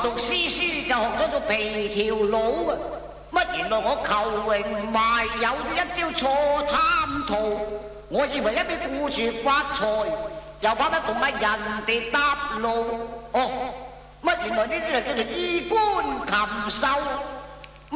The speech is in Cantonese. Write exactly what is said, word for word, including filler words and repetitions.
讀詩書就學咗做皮條佬啊！乜原來我求榮賣有咗一招錯貪圖，我以為一味顧住發財，又怕乜同埋人哋搭路。哦，乜原來呢啲就叫做衣冠禽獸。